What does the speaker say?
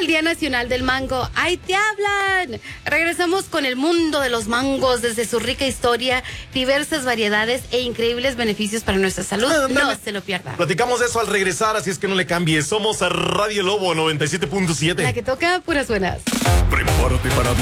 Día Nacional del Mango. ¡Ay, te hablan! Regresamos con el mundo de los mangos desde su rica historia, diversas variedades e increíbles beneficios para nuestra salud. No se lo pierda. Platicamos de eso al regresar, así es que no le cambie. Somos a Radio Lobo 97.7. La que toca puras buenas. Prepárate para